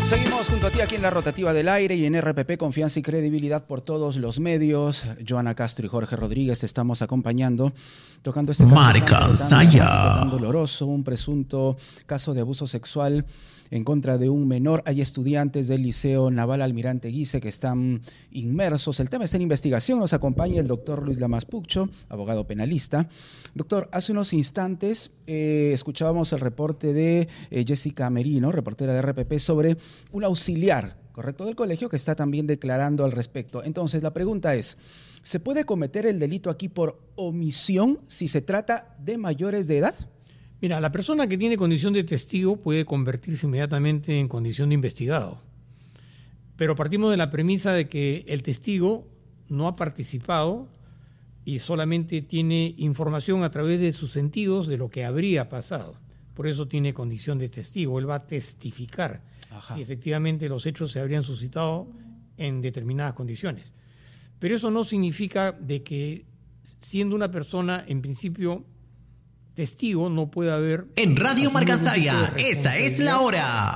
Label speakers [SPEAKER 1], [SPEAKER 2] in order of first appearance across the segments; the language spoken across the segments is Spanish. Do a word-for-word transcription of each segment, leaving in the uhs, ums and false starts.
[SPEAKER 1] Seguimos junto a ti aquí en la rotativa del aire y en R P P, confianza y credibilidad por todos los medios. Joana Castro y Jorge Rodríguez te estamos acompañando, tocando este caso
[SPEAKER 2] Marca
[SPEAKER 1] tan,
[SPEAKER 2] Saya.
[SPEAKER 1] tan doloroso, un presunto caso de abuso sexual en contra de un menor. Hay estudiantes del Liceo Naval Almirante Guise que están inmersos. El tema está en investigación. Nos acompaña el doctor Luis Lamas Puccho, abogado penalista. Doctor, hace unos instantes eh, escuchábamos el reporte de eh, Jessica Merino, reportera de R P P, sobre un auxiliar, correcto, del colegio que está también declarando al respecto. Entonces, la pregunta es, ¿se puede cometer el delito aquí por omisión si se trata de mayores de edad?
[SPEAKER 3] Mira, la persona que tiene condición de testigo puede convertirse inmediatamente en condición de investigado. Pero partimos de la premisa de que el testigo no ha participado y solamente tiene información a través de sus sentidos de lo que habría pasado. Por eso tiene condición de testigo. Él va a testificar Ajá. si efectivamente los hechos se habrían suscitado en determinadas condiciones. Pero eso no significa de que, siendo una persona en principio testigo, no puede haber...
[SPEAKER 2] En Radio Marca Saya, esta es la hora.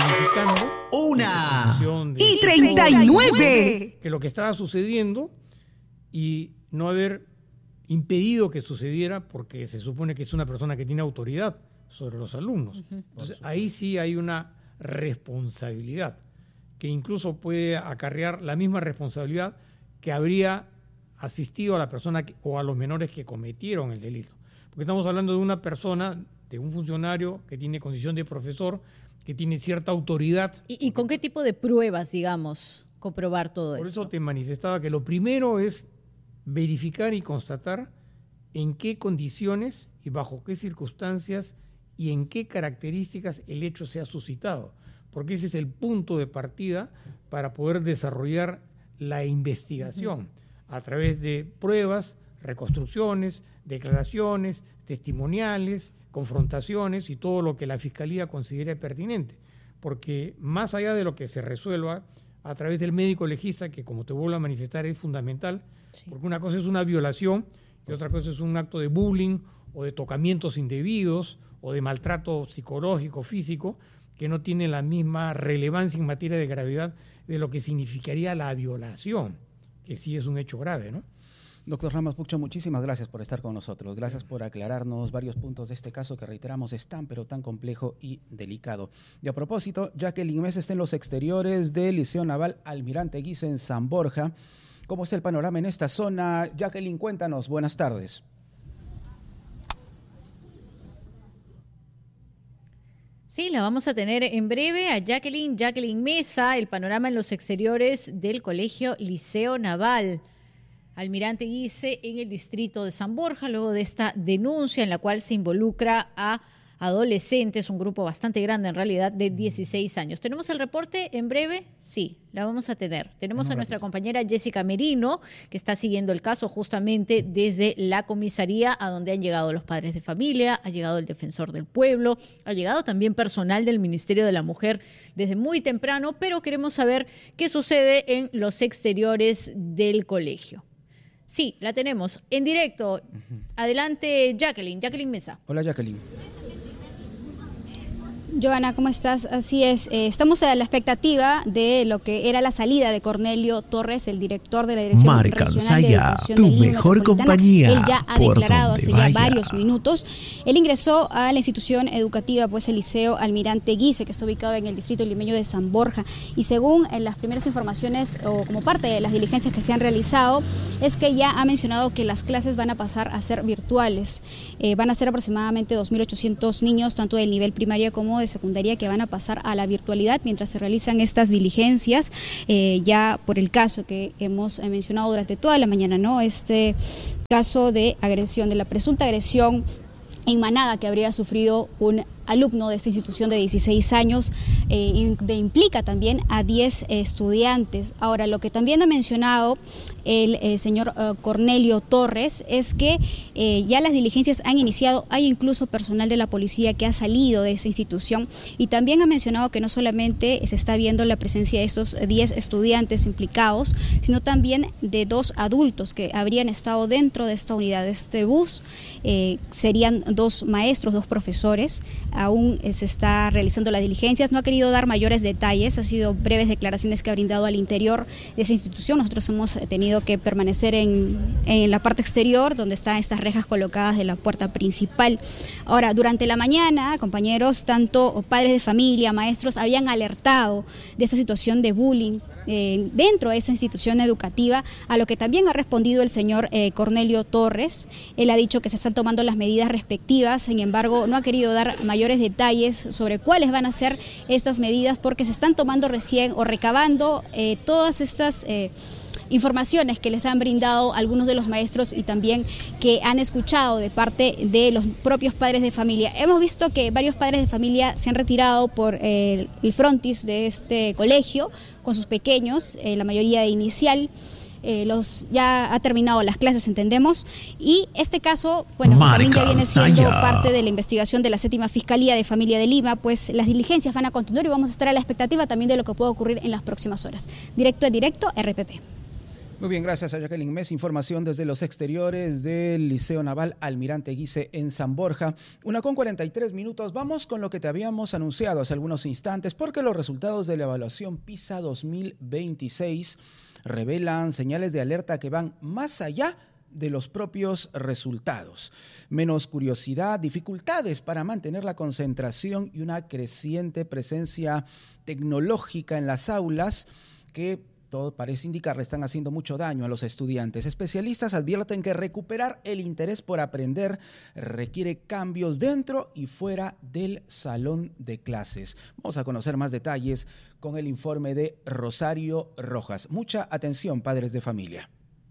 [SPEAKER 2] Una y treinta y nueve.
[SPEAKER 3] Que lo que estaba sucediendo y no haber impedido que sucediera, porque se supone que es una persona que tiene autoridad sobre los alumnos. Uh-huh. Entonces, ahí sí hay una responsabilidad que incluso puede acarrear la misma responsabilidad que habría asistido a la persona que, o a los menores que cometieron el delito. Porque estamos hablando de una persona, de un funcionario que tiene condición de profesor, que tiene cierta autoridad.
[SPEAKER 4] ¿Y, y con qué tipo de pruebas, digamos, comprobar todo eso?
[SPEAKER 3] Por eso te manifestaba que lo primero es verificar y constatar en qué condiciones y bajo qué circunstancias y en qué características el hecho se ha suscitado. Porque ese es el punto de partida para poder desarrollar la investigación uh-huh. a través de pruebas, reconstrucciones, declaraciones, testimoniales, confrontaciones y todo lo que la Fiscalía considere pertinente. Porque más allá de lo que se resuelva a través del médico legista, que como te vuelvo a manifestar es fundamental, sí. porque una cosa es una violación y otra cosa es un acto de bullying o de tocamientos indebidos o de maltrato psicológico, físico, que no tiene la misma relevancia en materia de gravedad de lo que significaría la violación, que sí es un hecho grave, ¿no?
[SPEAKER 1] Doctor Lamas Puccho, muchísimas gracias por estar con nosotros. Gracias por aclararnos varios puntos de este caso que, reiteramos, es tan pero tan complejo y delicado. Y a propósito, Jacqueline Mesa está en los exteriores del Liceo Naval Almirante Guise en San Borja. ¿Cómo está el panorama en esta zona? Jacqueline, cuéntanos. Buenas tardes.
[SPEAKER 4] Sí, la vamos a tener en breve a Jacqueline, Jacqueline Mesa, el panorama en los exteriores del Colegio Liceo Naval Almirante Guise en el distrito de San Borja, luego de esta denuncia en la cual se involucra a adolescentes, un grupo bastante grande en realidad, de dieciséis años. ¿Tenemos el reporte en breve? Sí, la vamos a tener. Tenemos a nuestra compañera Jessica Merino, que está siguiendo el caso justamente desde la comisaría, a donde han llegado los padres de familia, ha llegado el defensor del pueblo, ha llegado también personal del Ministerio de la Mujer desde muy temprano, pero queremos saber qué sucede en los exteriores del colegio. Sí, la tenemos en directo. Uh-huh. Adelante, Jacqueline. Jacqueline Mesa.
[SPEAKER 1] Hola, Jacqueline.
[SPEAKER 5] Joana, ¿cómo estás? Así es, eh, estamos a la expectativa de lo que era la salida de Cornelio Torres, el director de la Dirección
[SPEAKER 2] Marca
[SPEAKER 5] Regional
[SPEAKER 2] Saya,
[SPEAKER 5] de Educación
[SPEAKER 2] tu
[SPEAKER 5] de Lima
[SPEAKER 2] mejor compañía.
[SPEAKER 5] Él ya ha declarado hace
[SPEAKER 2] vaya.
[SPEAKER 5] ya varios minutos. Él ingresó a la institución educativa, pues el Liceo Almirante Guise, que está ubicado en el distrito limeño de San Borja. Y según en las primeras informaciones, o como parte de las diligencias que se han realizado, es que ya ha mencionado que las clases van a pasar a ser virtuales. Eh, van a ser aproximadamente dos mil ochocientos niños, tanto del nivel primaria como de secundaria, que van a pasar a la virtualidad mientras se realizan estas diligencias, eh, ya por el caso que hemos mencionado durante toda la mañana, ¿no? Este caso de agresión, de la presunta agresión en manada que habría sufrido un alumno de esta institución de dieciséis años, eh, de, implica también a diez eh, estudiantes. Ahora, lo que también ha mencionado el eh, señor eh, Cornelio Torres es que eh, ya las diligencias han iniciado, hay incluso personal de la policía que ha salido de esa institución, y también ha mencionado que no solamente se está viendo la presencia de estos diez estudiantes implicados, sino también de dos adultos que habrían estado dentro de esta unidad, de este bus. Eh, serían dos maestros, dos profesores. aún se está realizando las diligencias. No ha querido dar mayores detalles, ha sido breves declaraciones que ha brindado al interior de esa institución. Nosotros hemos tenido que permanecer en, en la parte exterior, donde están estas rejas colocadas de la puerta principal. Ahora, durante la mañana, compañeros, tanto padres de familia, maestros, habían alertado de esta situación de bullying Eh, dentro de esa institución educativa, a lo que también ha respondido el señor eh, Cornelio Torres. Él ha dicho que se están tomando las medidas respectivas, sin embargo no ha querido dar mayores detalles sobre cuáles van a ser estas medidas, porque se están tomando recién o recabando eh, todas estas eh, informaciones que les han brindado algunos de los maestros y también que han escuchado de parte de los propios padres de familia. Hemos visto que varios padres de familia se han retirado por eh, el frontis de este colegio con sus pequeños, eh, la mayoría de inicial. Eh, los ya ha terminado las clases, entendemos, y este caso, bueno, también ya viene siendo parte de la investigación de la séptima Fiscalía de Familia de Lima. Pues las diligencias van a continuar y vamos a estar a la expectativa también de lo que pueda ocurrir en las próximas horas. Directo a directo, R P P.
[SPEAKER 1] Muy bien, gracias a Jacqueline Mes. Información desde los exteriores del Liceo Naval Almirante Guise en San Borja. Una con cuarenta y tres minutos. Vamos con lo que te habíamos anunciado hace algunos instantes, porque los resultados de la evaluación PISA dos mil veintiséis revelan señales de alerta que van más allá de los propios resultados. Menos curiosidad, dificultades para mantener la concentración y una creciente presencia tecnológica en las aulas que todo parece indicar le están haciendo mucho daño a los estudiantes. Especialistas advierten que recuperar el interés por aprender requiere cambios dentro y fuera del salón de clases. Vamos a conocer más detalles con el informe de Rosario Rojas. Mucha atención, padres de familia.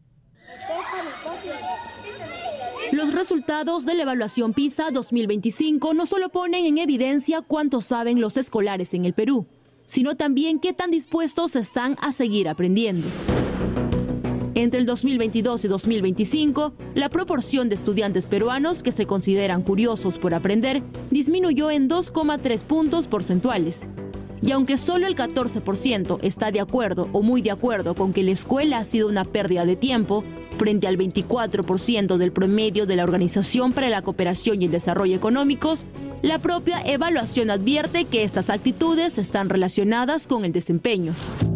[SPEAKER 6] Los resultados de la evaluación PISA dos mil veinticinco no solo ponen en evidencia cuánto saben los escolares en el Perú, sino también qué tan dispuestos están a seguir aprendiendo. Entre el dos mil veintidós y dos mil veinticinco, la proporción de estudiantes peruanos que se consideran curiosos por aprender disminuyó en dos coma tres puntos porcentuales. Y aunque solo el catorce por ciento está de acuerdo o muy de acuerdo con que la escuela ha sido una pérdida de tiempo, frente al veinticuatro por ciento del promedio de la Organización para la Cooperación y el Desarrollo Económicos, la propia evaluación advierte que estas actitudes están relacionadas con el desempeño.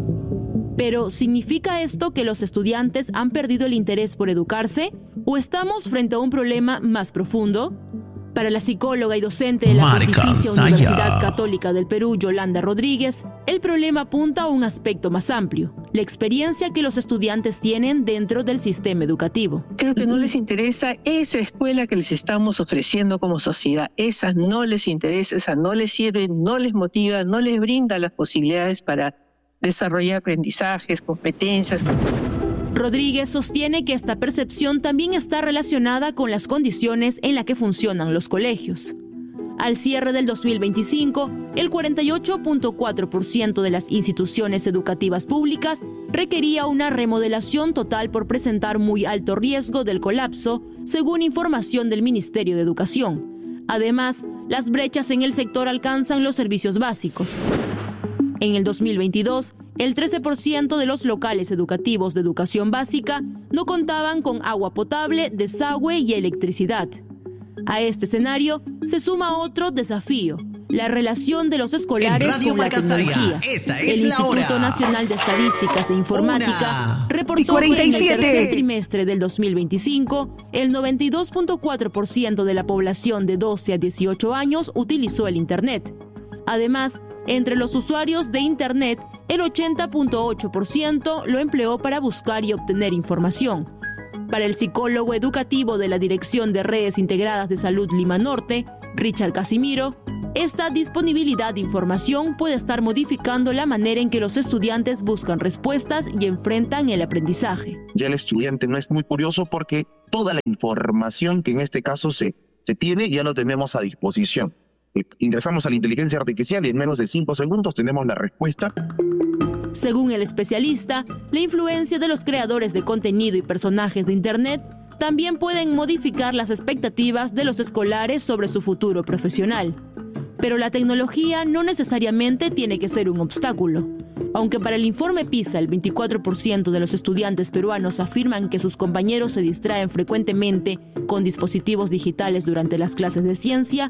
[SPEAKER 6] Pero, ¿significa esto que los estudiantes han perdido el interés por educarse? ¿O estamos frente a un problema más profundo? Para la psicóloga y docente de la Pontificia Universidad Católica del Perú, Yolanda Rodríguez, el problema apunta a un aspecto más amplio, la experiencia que los estudiantes tienen dentro del sistema educativo.
[SPEAKER 7] Creo que no les interesa esa escuela que les estamos ofreciendo como sociedad. Esa no les interesa, esa no les sirve, no les motiva, no les brinda las posibilidades para desarrollar aprendizajes, competencias.
[SPEAKER 6] Rodríguez sostiene que esta percepción también está relacionada con las condiciones en las que funcionan los colegios. Al cierre del dos mil veinticinco, el cuarenta y ocho punto cuatro por ciento de las instituciones educativas públicas requería una remodelación total por presentar muy alto riesgo del colapso, según información del Ministerio de Educación. Además, las brechas en el sector alcanzan los servicios básicos. En el dos mil veintidós, el trece por ciento de los locales educativos de educación básica no contaban con agua potable, desagüe y electricidad. A este escenario se suma otro desafío, la relación de los escolares con la tecnología.
[SPEAKER 2] Esta es
[SPEAKER 6] el
[SPEAKER 2] la
[SPEAKER 6] Instituto
[SPEAKER 2] hora.
[SPEAKER 6] Nacional de Estadísticas e Informática
[SPEAKER 2] Una
[SPEAKER 6] reportó que en el tercer trimestre del dos mil veinticinco, el noventa y dos punto cuatro por ciento de la población de doce a dieciocho años utilizó el Internet. Además, entre los usuarios de Internet, el ochenta punto ocho por ciento lo empleó para buscar y obtener información. Para el psicólogo educativo de la Dirección de Redes Integradas de Salud Lima Norte, Richard Casimiro, esta disponibilidad de información puede estar modificando la manera en que los estudiantes buscan respuestas y enfrentan el aprendizaje.
[SPEAKER 8] Ya el estudiante no es muy curioso porque toda la información que en este caso se, se tiene ya lo tenemos a disposición. Ingresamos a la inteligencia artificial y en menos de cinco segundos tenemos la respuesta.
[SPEAKER 6] Según el especialista, la influencia de los creadores de contenido y personajes de Internet también pueden modificar las expectativas de los escolares sobre su futuro profesional. Pero la tecnología no necesariamente tiene que ser un obstáculo. Aunque para el informe PISA el veinticuatro por ciento de los estudiantes peruanos afirman que sus compañeros se distraen frecuentemente con dispositivos digitales durante las clases de ciencia,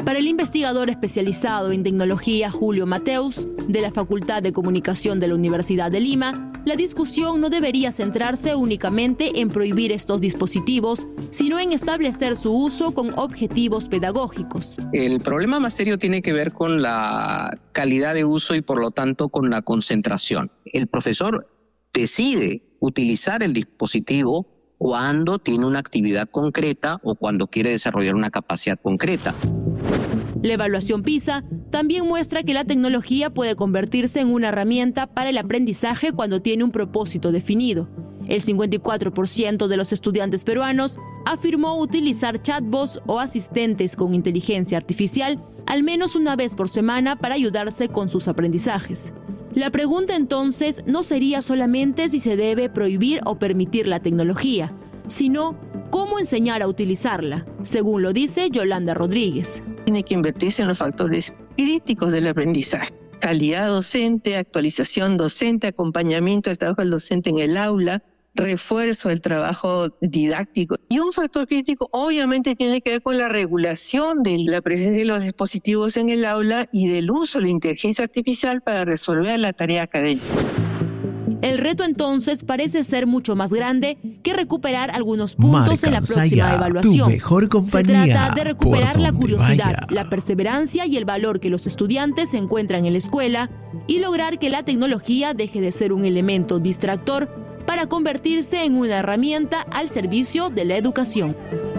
[SPEAKER 6] Para el investigador especializado en tecnología Julio Mateus, de la Facultad de Comunicación de la Universidad de Lima, la discusión no debería centrarse únicamente en prohibir estos dispositivos, sino en establecer su uso con objetivos pedagógicos.
[SPEAKER 9] El problema más serio tiene que ver con la calidad de uso y por lo tanto con la concentración. El profesor decide utilizar el dispositivo cuando tiene una actividad concreta o cuando quiere desarrollar una capacidad concreta.
[SPEAKER 6] La evaluación PISA también muestra que la tecnología puede convertirse en una herramienta para el aprendizaje cuando tiene un propósito definido. El cincuenta y cuatro por ciento de los estudiantes peruanos afirmó utilizar chatbots o asistentes con inteligencia artificial al menos una vez por semana para ayudarse con sus aprendizajes. La pregunta entonces no sería solamente si se debe prohibir o permitir la tecnología, sino cómo enseñar a utilizarla, según lo dice Yolanda Rodríguez.
[SPEAKER 7] Tiene que invertirse en los factores críticos del aprendizaje. Calidad docente, actualización docente, acompañamiento del trabajo del docente en el aula, refuerzo del trabajo didáctico. Y un factor crítico obviamente tiene que ver con la regulación de la presencia de los dispositivos en el aula y del uso de la inteligencia artificial para resolver la tarea académica.
[SPEAKER 6] El reto entonces parece ser mucho más grande que recuperar algunos puntos en la próxima evaluación.
[SPEAKER 2] Tu mejor compañía.
[SPEAKER 6] Se trata de recuperar la curiosidad,
[SPEAKER 2] vaya.
[SPEAKER 6] la perseverancia y el valor que los estudiantes encuentran en la escuela y lograr que la tecnología deje de ser un elemento distractor para convertirse en una herramienta al servicio de la educación.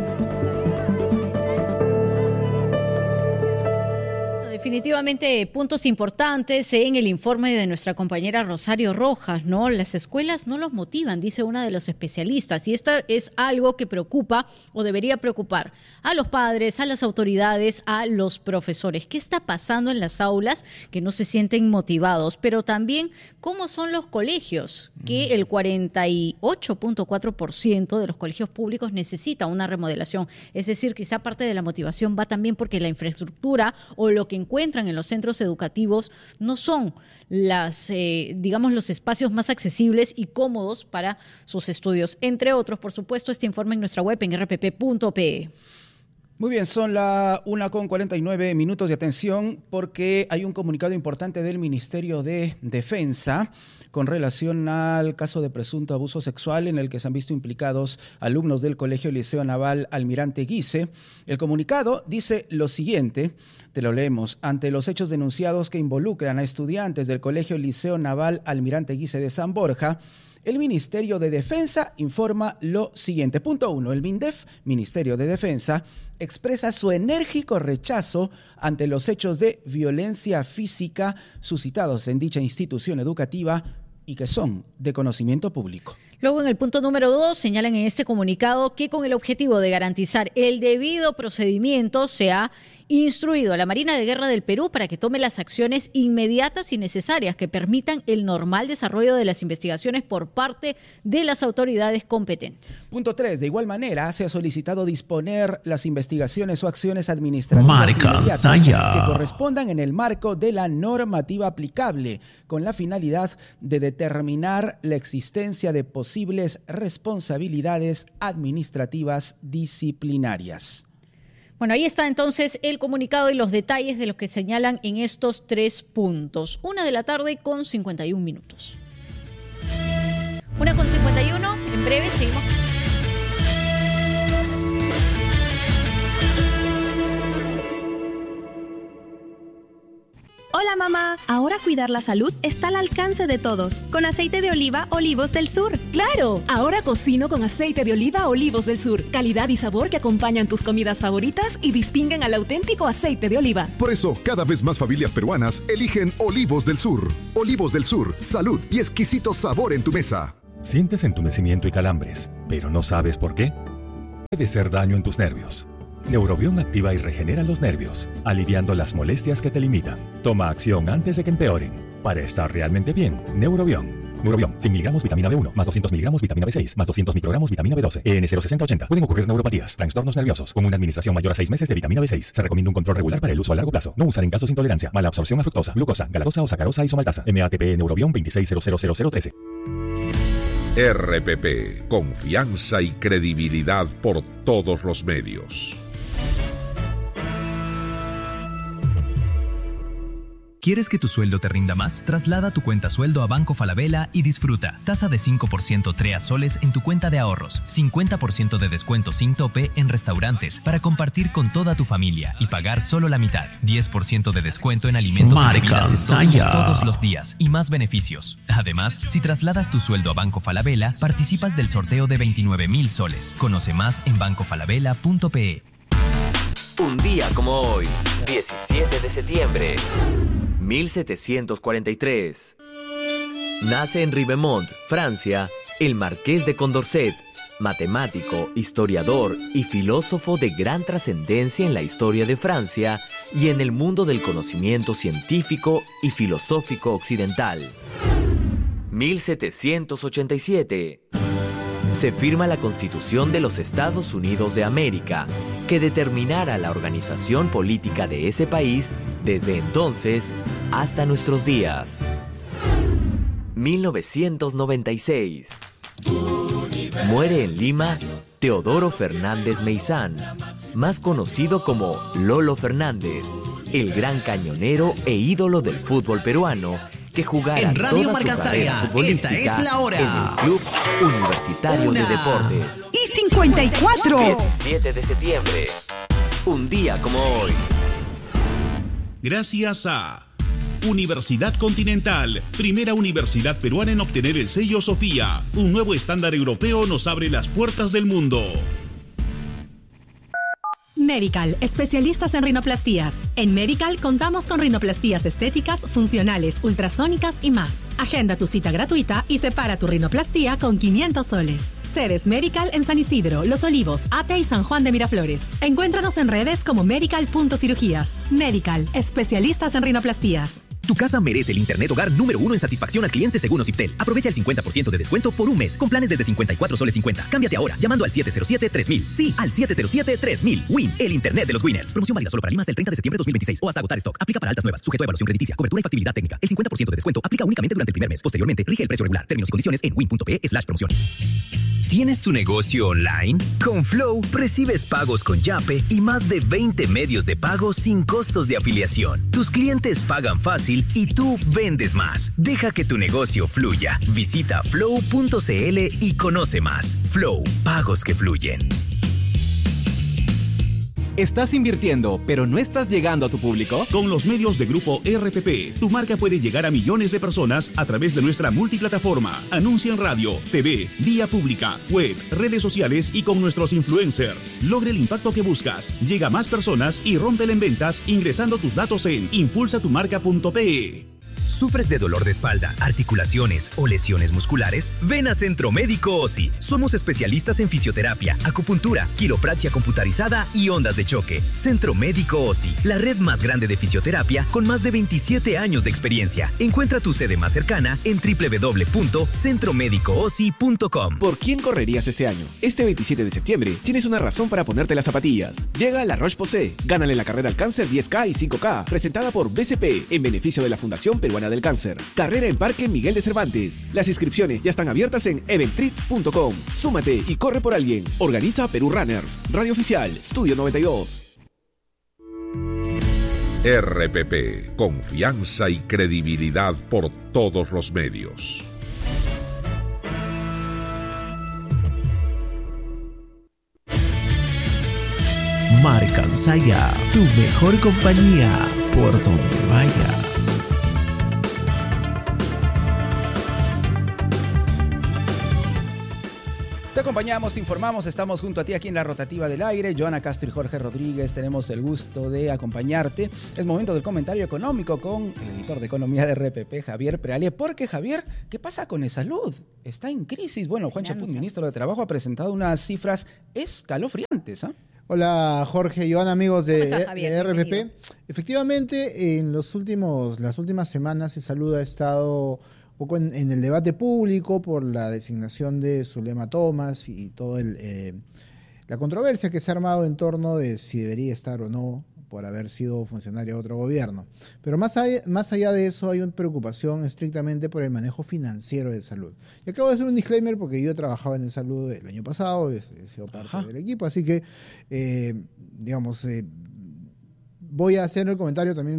[SPEAKER 4] Definitivamente puntos importantes en el informe de nuestra compañera Rosario Rojas, ¿no? Las escuelas no los motivan, dice una de los especialistas, y esto es algo que preocupa o debería preocupar a los padres, a las autoridades, a los profesores. ¿Qué está pasando en las aulas que no se sienten motivados? Pero también, ¿cómo son los colegios? Que el cuarenta y ocho punto cuatro por ciento de los colegios públicos necesita una remodelación. Es decir, quizá parte de la motivación va también porque la infraestructura o lo que encuentran en los centros educativos no son las, eh, digamos, los espacios más accesibles y cómodos para sus estudios. Entre otros, por supuesto, este informe en nuestra web en r p p punto p e.
[SPEAKER 1] Muy bien, son la una con cuarenta y nueve minutos de atención porque hay un comunicado importante del Ministerio de Defensa con relación al caso de presunto abuso sexual en el que se han visto implicados alumnos del Colegio Liceo Naval Almirante Guise. El comunicado dice lo siguiente, te lo leemos: ante los hechos denunciados que involucran a estudiantes del Colegio Liceo Naval Almirante Guise de San Borja, el Ministerio de Defensa informa lo siguiente. Punto uno. El MINDEF, Ministerio de Defensa, expresa su enérgico rechazo ante los hechos de violencia física suscitados en dicha institución educativa y que son de conocimiento público.
[SPEAKER 4] Luego, en el punto número dos, señalan en este comunicado que con el objetivo de garantizar el debido procedimiento se ha instruido a la Marina de Guerra del Perú para que tome las acciones inmediatas y necesarias que permitan el normal desarrollo de las investigaciones por parte de las autoridades competentes.
[SPEAKER 1] Punto tres. De igual manera, se ha solicitado disponer las investigaciones o acciones administrativas
[SPEAKER 2] Marca
[SPEAKER 1] inmediatas
[SPEAKER 2] Saya.
[SPEAKER 1] que correspondan en el marco de la normativa aplicable, con la finalidad de determinar la existencia de posibles responsabilidades administrativas disciplinarias.
[SPEAKER 4] Bueno, ahí está entonces el comunicado y los detalles de lo que señalan en estos tres puntos. Una de la tarde con cincuenta y un minutos. Una con cincuenta y uno, en breve seguimos.
[SPEAKER 10] Hola mamá, ahora cuidar la salud está al alcance de todos. Con aceite de oliva Olivos del Sur.
[SPEAKER 11] ¡Claro! Ahora cocino con aceite de oliva Olivos del Sur. Calidad y sabor que acompañan tus comidas favoritas y distinguen al auténtico aceite de oliva.
[SPEAKER 12] Por eso, cada vez más familias peruanas eligen Olivos del Sur. Olivos del Sur, salud y exquisito sabor en tu mesa.
[SPEAKER 13] Sientes entumecimiento y calambres, pero no sabes por qué. Puede ser daño en tus nervios. Neurobión activa y regenera los nervios, aliviando las molestias que te limitan. Toma acción antes de que empeoren. Para estar realmente bien, Neurobión. Neurobión, cien miligramos vitamina B uno, más doscientos miligramos vitamina B seis, más doscientos microgramos vitamina B doce. E N cero sesenta ochenta. Pueden ocurrir neuropatías, trastornos nerviosos. Con una administración mayor a seis meses de vitamina B seis. Se recomienda un control regular para el uso a largo plazo. No usar en casos de intolerancia, mala absorción a fructosa, glucosa, galactosa o sacarosa isomaltasa. M A T P E Neurobión veintiséis cero cero cero cero trece.
[SPEAKER 14] R P P. Confianza y credibilidad por todos los medios.
[SPEAKER 15] ¿Quieres que tu sueldo te rinda más? Traslada tu cuenta sueldo a Banco Falabella y disfruta. Tasa de cinco por ciento T R E A soles en tu cuenta de ahorros. cincuenta por ciento de descuento sin tope en restaurantes para compartir con toda tu familia y pagar solo la mitad. diez por ciento de descuento en alimentos y bebidas en todos, todos los días y más beneficios. Además, si trasladas tu sueldo a Banco Falabella, participas del sorteo de veintinueve mil soles. Conoce más en banco falabella punto pe.
[SPEAKER 16] Un día como hoy, diecisiete de septiembre, mil setecientos cuarenta y tres. Nace en Ribemont, Francia, el Marqués de Condorcet, matemático, historiador y filósofo de gran trascendencia en la historia de Francia y en el mundo del conocimiento científico y filosófico occidental. mil setecientos ochenta y siete. Se firma la Constitución de los Estados Unidos de América, que determinará la organización política de ese país desde entonces hasta nuestros días. mil novecientos noventa y seis. Muere en Lima Teodoro Fernández Meizán, más conocido como Lolo Fernández, el gran cañonero e ídolo del fútbol peruano, que jugara
[SPEAKER 2] en Radio
[SPEAKER 16] toda su carrera
[SPEAKER 2] Marcasaya,
[SPEAKER 16] futbolística
[SPEAKER 2] esta es la hora.
[SPEAKER 16] en el Club Universitario
[SPEAKER 2] Una.
[SPEAKER 16] de Deportes.
[SPEAKER 2] Y cincuenta y cuatro.
[SPEAKER 16] diecisiete de septiembre. Un día como hoy.
[SPEAKER 17] Gracias a Universidad Continental, primera universidad peruana en obtener el sello Sofía. Un nuevo estándar europeo nos abre las puertas del mundo.
[SPEAKER 11] Medical, especialistas en rinoplastías. En Medical contamos con rinoplastías estéticas, funcionales, ultrasónicas y más. Agenda tu cita gratuita y separa tu rinoplastía con quinientos soles. Sedes Medical en San Isidro, Los Olivos, Ate y San Juan de Miraflores. Encuéntranos en redes como medical punto cirugías. Medical, especialistas en rinoplastías.
[SPEAKER 2] Tu casa merece el internet hogar número uno en satisfacción al cliente según Ociptel. Aprovecha el cincuenta por ciento de descuento por un mes con planes desde cincuenta y cuatro soles cincuenta. Cámbiate ahora llamando al siete cero siete tres mil. Sí, al siete cero siete tres mil. Win, el internet de los winners. Promoción válida solo para Lima hasta el treinta de septiembre de dos mil veintiséis o hasta agotar stock. Aplica para altas nuevas. Sujeto a evaluación crediticia. Cobertura y factibilidad técnica. El cincuenta por ciento de descuento aplica únicamente durante el primer mes. Posteriormente rige el precio regular. Términos y condiciones en win punto pe slash promoción.
[SPEAKER 18] ¿Tienes tu negocio online? Con Flow recibes pagos con Yape y más de veinte medios de pago sin costos de afiliación. Tus clientes pagan fácil y tú vendes más. Deja que tu negocio fluya. Visita flow punto cl y conoce más. Flow, pagos que fluyen.
[SPEAKER 19] ¿Estás invirtiendo, pero no estás llegando a tu público?
[SPEAKER 17] Con los medios de Grupo R P P, tu marca puede llegar a millones de personas a través de nuestra multiplataforma. Anuncia en radio, T V, vía pública, web, redes sociales y con nuestros influencers. Logre el impacto que buscas. Llega a más personas y rómpela en ventas ingresando tus datos en impulsa tu marca punto pe.
[SPEAKER 18] ¿Sufres de dolor de espalda, articulaciones o lesiones musculares? Ven a Centro Médico OSI. Somos especialistas en fisioterapia, acupuntura, quiropraxia computarizada y ondas de choque. Centro Médico OSI, la red más grande de fisioterapia con más de veintisiete años de experiencia. Encuentra tu sede más cercana en doble u doble u doble u punto centro médico osi punto com.
[SPEAKER 20] ¿Por quién correrías este año? Este veintisiete de septiembre tienes una razón para ponerte las zapatillas. Llega la Roche-Posay. Gánale la carrera al cáncer diez K y cinco K, presentada por B C P en beneficio de la Fundación Peruana del Cáncer. Carrera en Parque Miguel de Cervantes. Las inscripciones ya están abiertas en eventrit punto com. Súmate y corre por alguien. Organiza Perú Runners. Radio Oficial, Estudio noventa y dos.
[SPEAKER 14] R P P, confianza y credibilidad por todos los medios.
[SPEAKER 2] Marcasaya, tu mejor compañía por donde vaya.
[SPEAKER 1] Te acompañamos, te informamos, estamos junto a ti aquí en la rotativa del aire. Joana Castro y Jorge Rodríguez, tenemos el gusto de acompañarte. Es momento del comentario económico con el editor de economía de R P P, Javier Preale. Porque, Javier, ¿qué pasa con Esalud? Está en crisis. Bueno, Juan Chaput, ministro de Trabajo, ha presentado unas cifras escalofriantes, ¿eh?
[SPEAKER 21] Hola Jorge, Joana, amigos de,
[SPEAKER 4] estás, Javier?
[SPEAKER 21] de R P P. Efectivamente, en los últimos, las últimas semanas Esalud ha estado un poco en, en el debate público por la designación de Zulema Thomas y toda eh, la controversia que se ha armado en torno de si debería estar o no por haber sido funcionario de otro gobierno. Pero más allá, más allá de eso hay una preocupación estrictamente por el manejo financiero de Salud. Y acabo de hacer un disclaimer porque yo trabajaba en el Salud el año pasado, he, he sido parte Ajá. del equipo, así que, eh, digamos, eh, voy a hacer el comentario también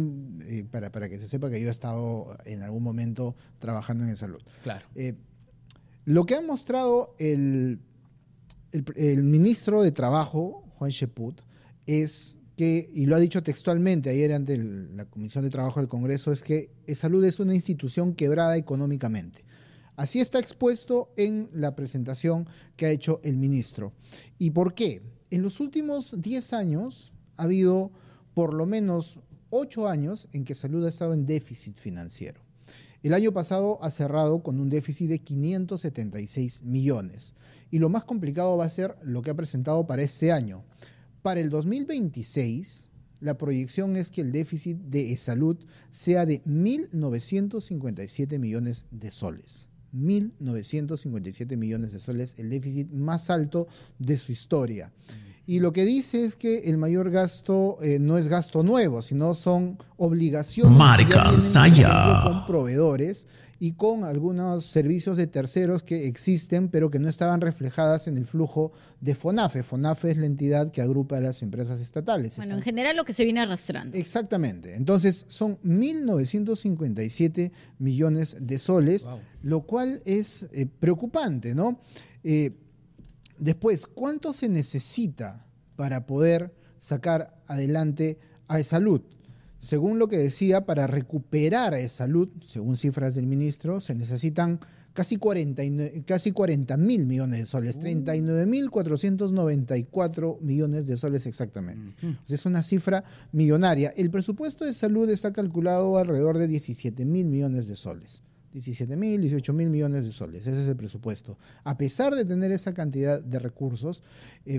[SPEAKER 21] eh, para, para que se sepa que yo he estado en algún momento trabajando en salud.
[SPEAKER 1] Claro.
[SPEAKER 21] Eh, lo que ha mostrado el, el, el ministro de Trabajo, Juan Cheput, es que, y lo ha dicho textualmente ayer ante el, la Comisión de Trabajo del Congreso, es que Salud es una institución quebrada económicamente. Así está expuesto en la presentación que ha hecho el ministro. ¿Y por qué? En los últimos diez años ha habido por lo menos ocho años en que Salud ha estado en déficit financiero. El año pasado ha cerrado con un déficit de quinientos setenta y seis millones. Y lo más complicado va a ser lo que ha presentado para este año. Para el dos mil veintiséis, la proyección es que el déficit de Salud sea de mil novecientos cincuenta y siete millones de soles. mil novecientos cincuenta y siete millones de soles, el déficit más alto de su historia. Y lo que dice es que el mayor gasto eh, no es gasto nuevo, sino son obligaciones
[SPEAKER 3] Marca Saya.
[SPEAKER 21] Con proveedores y con algunos servicios de terceros que existen, pero que no estaban reflejadas en el flujo de FONAFE. FONAFE es la entidad que agrupa a las empresas estatales.
[SPEAKER 4] Bueno, en general lo que se viene arrastrando.
[SPEAKER 21] Exactamente. Entonces, son mil novecientos cincuenta y siete millones de soles, wow. Lo cual es eh, preocupante, ¿no? Eh, después, ¿cuánto se necesita para poder sacar adelante a Salud? Según lo que decía, para recuperar a Salud, según cifras del ministro, se necesitan casi cuarenta, casi cuarenta mil millones de soles, treinta y nueve mil cuatrocientos noventa y cuatro millones de soles exactamente. Uh-huh. O sea, es una cifra millonaria. El presupuesto de Salud está calculado alrededor de diecisiete mil millones de soles. diecisiete mil, dieciocho mil millones de soles, ese es el presupuesto. A pesar de tener esa cantidad de recursos, eh,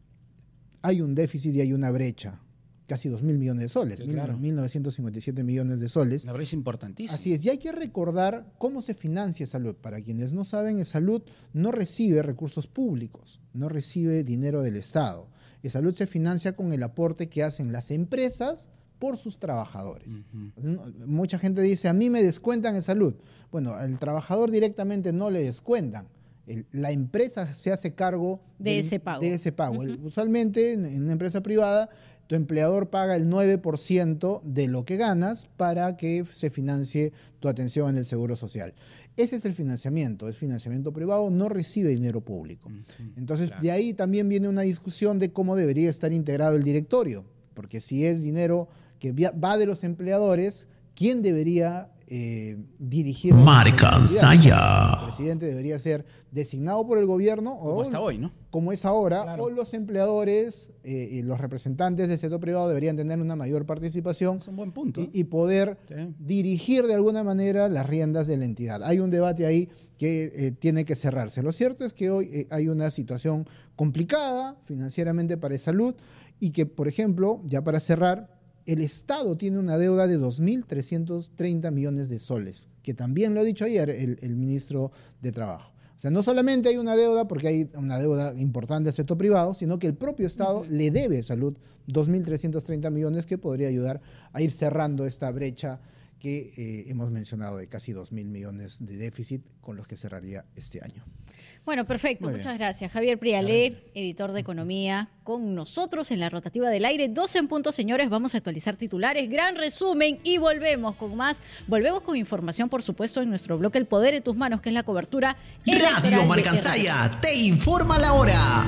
[SPEAKER 21] hay un déficit y hay una brecha. Casi dos mil millones de soles, sí, claro. mil novecientos cincuenta y siete millones de soles.
[SPEAKER 1] Una brecha importantísima.
[SPEAKER 21] Así es, y hay que recordar cómo se financia Salud. Para quienes no saben, Salud no recibe recursos públicos, no recibe dinero del Estado. Salud se financia con el aporte que hacen las empresas por sus trabajadores. Uh-huh. Mucha gente dice, a mí me descuentan en Salud. Bueno, al trabajador directamente no le descuentan. El, la empresa se hace cargo
[SPEAKER 4] de,
[SPEAKER 21] del,
[SPEAKER 4] ese pago.
[SPEAKER 21] De ese pago.
[SPEAKER 4] Uh-huh.
[SPEAKER 21] El, usualmente, en, en una empresa privada, tu empleador paga el nueve por ciento de lo que ganas para que se financie tu atención en el seguro social. Ese es el financiamiento, es financiamiento privado, no recibe dinero público. Uh-huh. Entonces, claro. De ahí también viene una discusión de cómo debería estar integrado el directorio, porque si es dinero que va de los empleadores, ¿quién debería eh, dirigir?
[SPEAKER 3] Marca Saya.
[SPEAKER 21] El presidente debería ser designado por el gobierno,
[SPEAKER 1] como
[SPEAKER 21] o
[SPEAKER 1] hasta hoy, ¿no?
[SPEAKER 21] Como es ahora,
[SPEAKER 1] claro.
[SPEAKER 21] O los empleadores eh, y los representantes del sector privado deberían tener una mayor participación.
[SPEAKER 1] Es un buen punto.
[SPEAKER 21] Y, y poder sí. dirigir de alguna manera las riendas de la entidad. Hay un debate ahí que eh, tiene que cerrarse. Lo cierto es que hoy eh, hay una situación complicada financieramente para Salud y que, por ejemplo, ya para cerrar, el Estado tiene una deuda de dos mil trescientos treinta millones de soles, que también lo ha dicho ayer el, el ministro de Trabajo. O sea, no solamente hay una deuda porque hay una deuda importante al sector privado, sino que el propio Estado uh-huh. le debe a Salud dos mil trescientos treinta millones que podría ayudar a ir cerrando esta brecha que eh, hemos mencionado de casi dos mil millones de déficit con los que cerraría este año.
[SPEAKER 4] Bueno, perfecto. Muchas gracias. Javier Prialé, editor de Economía, con nosotros en la rotativa del aire. doce en punto, señores. Vamos a actualizar titulares. Gran resumen y volvemos con más. Volvemos con información, por supuesto, en nuestro bloque El Poder en tus Manos, que es la cobertura
[SPEAKER 2] Radio Marca Saya te informa la hora.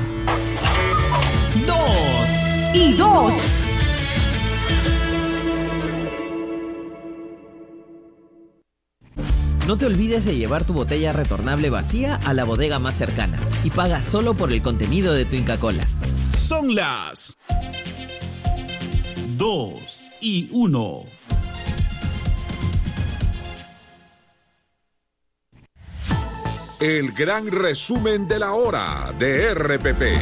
[SPEAKER 2] Dos
[SPEAKER 4] y dos.
[SPEAKER 2] No te olvides de llevar tu botella retornable vacía a la bodega más cercana y paga solo por el contenido de tu Inca Kola.
[SPEAKER 17] Son las dos y uno.
[SPEAKER 14] El gran resumen de la hora de R P P.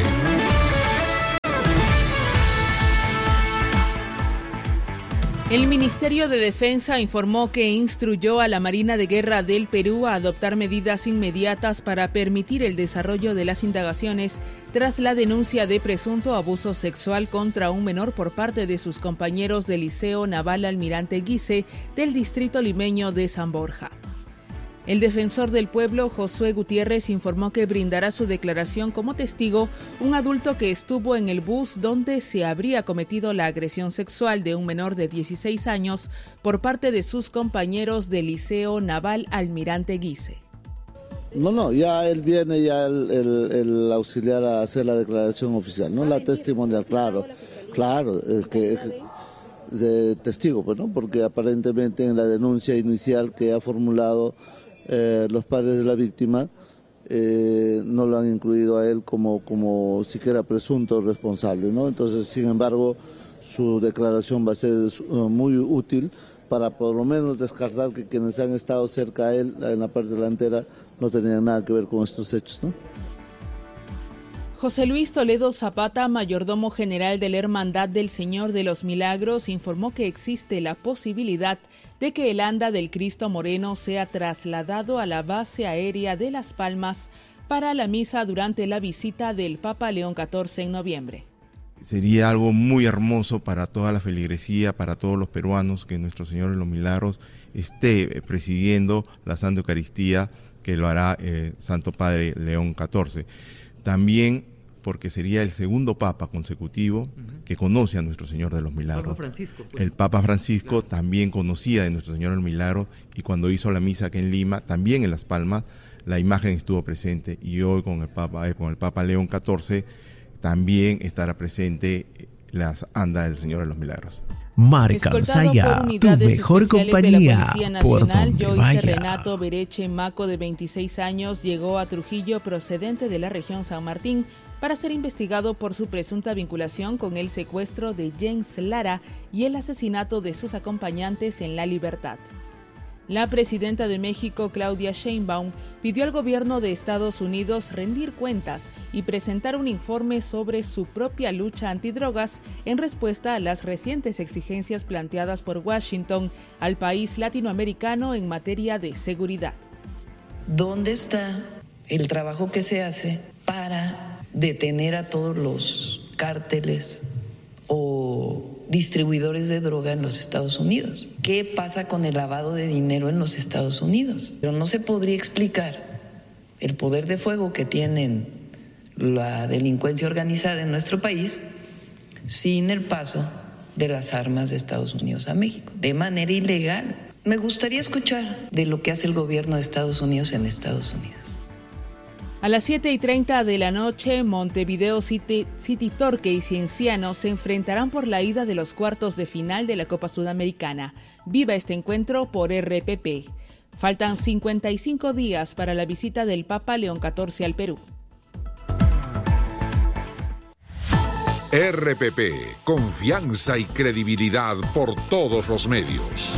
[SPEAKER 22] El Ministerio de Defensa informó que instruyó a la Marina de Guerra del Perú a adoptar medidas inmediatas para permitir el desarrollo de las indagaciones tras la denuncia de presunto abuso sexual contra un menor por parte de sus compañeros del Liceo Naval Almirante Guise del distrito limeño de San Borja. El defensor del pueblo, Josué Gutiérrez, informó que brindará su declaración como testigo un adulto que estuvo en el bus donde se habría cometido la agresión sexual de un menor de dieciséis años por parte de sus compañeros del Liceo Naval Almirante Guise.
[SPEAKER 5] No, no, ya él viene, ya el, el, el auxiliar a hacer la declaración oficial, no la testimonial, claro, claro, es que... Es que de testigo, pues, ¿no? Porque aparentemente en la denuncia inicial que ha formulado eh, los padres de la víctima eh, no lo han incluido a él como, como siquiera presunto responsable, ¿no? Entonces, sin embargo, su declaración va a ser uh, muy útil para por lo menos descartar que quienes han estado cerca a él en la parte delantera no tenían nada que ver con estos hechos, ¿no?
[SPEAKER 22] José Luis Toledo Zapata, mayordomo general de la Hermandad del Señor de los Milagros, informó que existe la posibilidad de que el anda del Cristo Moreno sea trasladado a la base aérea de Las Palmas para la misa durante la visita del Papa León catorce en noviembre.
[SPEAKER 8] Sería algo muy hermoso para toda la feligresía, para todos los peruanos, que nuestro Señor de los Milagros esté presidiendo la Santa Eucaristía, que lo hará eh, Santo Padre León catorce. También porque sería el segundo Papa consecutivo que conoce a nuestro Señor de los Milagros.
[SPEAKER 23] Papa Francisco, pues.
[SPEAKER 8] El Papa Francisco claro. también conocía de nuestro Señor de los Milagros, y cuando hizo la misa aquí en Lima, también en Las Palmas, la imagen estuvo presente, y hoy con el Papa, con el Papa León catorce también estará presente las andas del Señor de los Milagros.
[SPEAKER 3] Marca Ansaya, tu mejor compañía por donde vaya.
[SPEAKER 22] Renato Bereche Maco, de veintiséis años, llegó a Trujillo procedente de la región San Martín para ser investigado por su presunta vinculación con el secuestro de Jens Lara y el asesinato de sus acompañantes en La Libertad. La presidenta de México, Claudia Sheinbaum, pidió al gobierno de Estados Unidos rendir cuentas y presentar un informe sobre su propia lucha antidrogas en respuesta a las recientes exigencias planteadas por Washington al país latinoamericano en materia de seguridad.
[SPEAKER 24] ¿Dónde está el trabajo que se hace para detener a todos los cárteles o distribuidores de droga en los Estados Unidos? ¿Qué pasa con el lavado de dinero en los Estados Unidos? Pero no se podría explicar el poder de fuego que tienen la delincuencia organizada en nuestro país sin el paso de las armas de Estados Unidos a México, de manera ilegal. Me gustaría escuchar de lo que hace el gobierno de Estados Unidos en Estados Unidos.
[SPEAKER 22] A las siete y treinta de la noche, Montevideo City, City Torque y Cienciano se enfrentarán por la ida de los cuartos de final de la Copa Sudamericana. Viva este encuentro por R P P. Faltan cincuenta y cinco días para la visita del Papa León catorce al Perú.
[SPEAKER 14] R P P, confianza y credibilidad por todos los medios.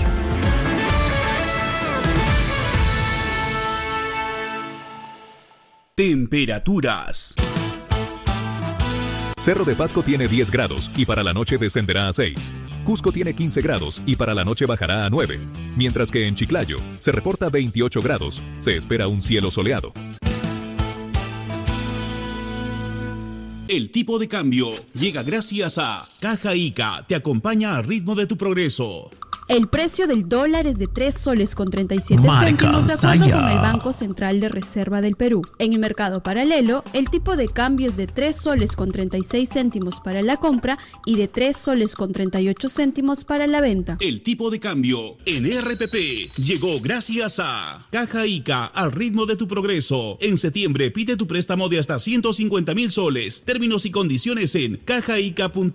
[SPEAKER 17] Temperaturas.
[SPEAKER 13] Cerro de Pasco tiene diez grados y para la noche descenderá a seis. Cusco tiene quince grados y para la noche bajará a nueve. Mientras que en Chiclayo se reporta veintiocho grados. Se espera un cielo soleado.
[SPEAKER 17] El tipo de cambio llega gracias a Caja Ica. Te acompaña al ritmo de tu progreso.
[SPEAKER 6] El precio del dólar es de tres soles con treinta y siete
[SPEAKER 3] Marca
[SPEAKER 6] céntimos de acuerdo
[SPEAKER 3] Ansaya.
[SPEAKER 6] con el Banco Central de Reserva del Perú. En el mercado paralelo, el tipo de cambio es de tres soles con treinta y seis céntimos para la compra y de tres soles con treinta y ocho céntimos para la venta.
[SPEAKER 17] El tipo de cambio en R P P llegó gracias a Caja Ica, al ritmo de tu progreso. En septiembre pide tu préstamo de hasta ciento cincuenta mil soles. Términos y condiciones en caja ica punto